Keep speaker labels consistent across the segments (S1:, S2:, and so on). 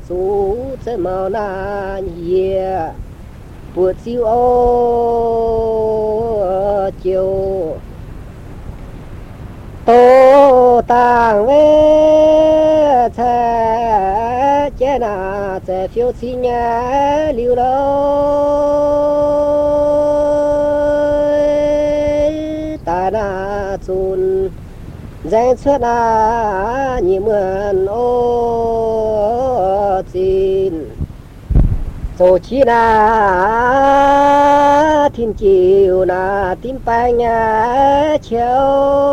S1: số sẽ màu na nhẹ buổi chiều ô chiều tô tàng về thế chế na sẽ phiêu chi nhé lưu lối ta na chun danh xuất na nhị mượn ô chín số chi na thiên chiều na tim bay nhà chiều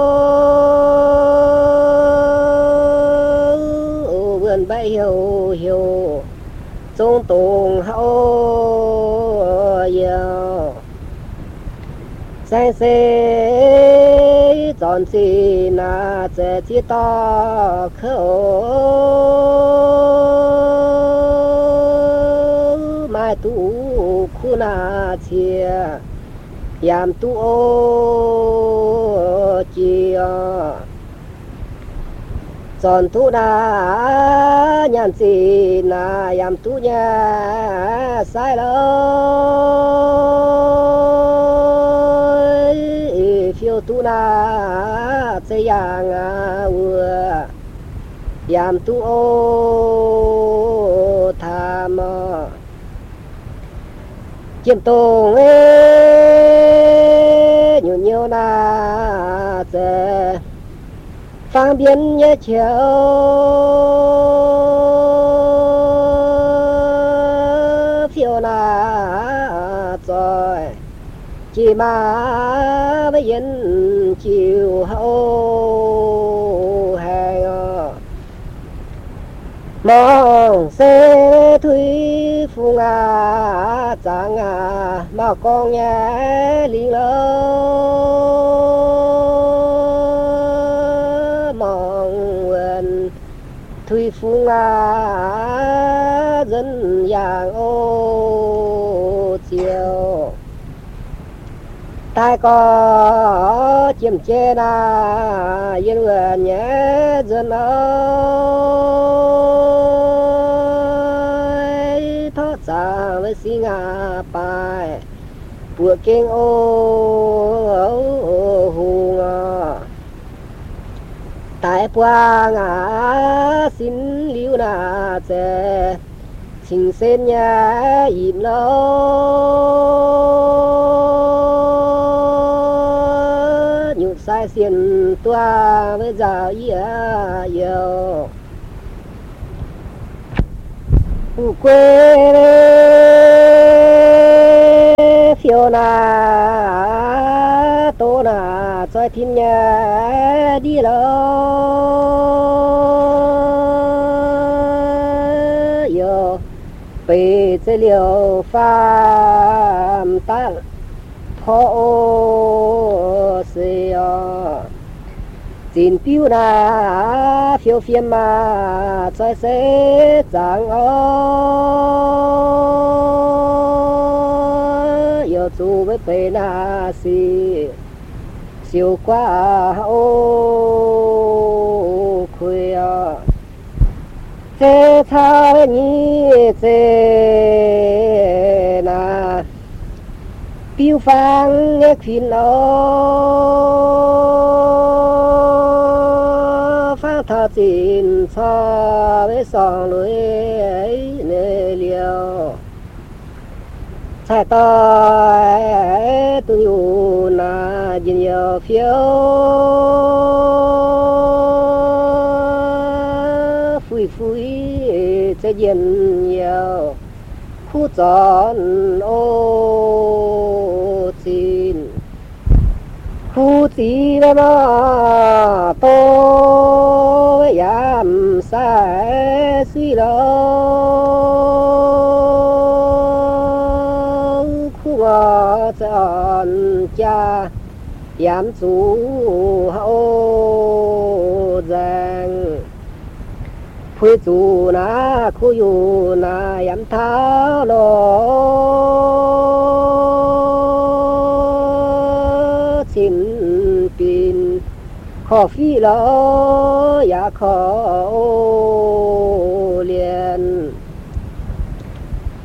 S1: vườn bay hiểu hiểu trong tùng hậu yêu say xe chọn gì na sẽ chỉ to khâu mai tu khu na chia yam tu ô chia chọn tu na nhàn gì na yam tu nhà sai lối phiêu tu na xây yang vừa yam tu ô tham chiêm tông nhiều nhiều na sẽ phang biên nhớ chiều phiêu na rồi chỉ mà với dân chiều hậu hè mong xe thủy phung chẳng mà con nhé liền lỡ mong quên thủy phung dân giang ô chiều tai có chiếm chê na yên vườn nhé dân ơi thoát ra với xí ngà bài bùa kinh ô hùng tại qua ngà xin liu na chè trình sen nhà im lo nhụt sai xiên toa với giàu yêu quê phiêu na tô na cho thiên nhà đi lo yêu về chế liệu phàm ta thọ xe xin phiêu na phiêu phiêm mà cho xe chẳng yêu chú với bề na xì siêu qua ô khuya thế tha nhị thế na phiêu phang nghe khuyên phang thà xin xa với sòng lưới ấy nề liều sai tôi yêu na nhìn yêu phiêu phui phui sẽ nhìn nhiều khu tròn ô xin khu gì mà tô với yam sai suy lo khu ngõ tròn cha yam chú hậu giang phui chú na khu yu na yam tháo lo xin pin khó phi lo ya khó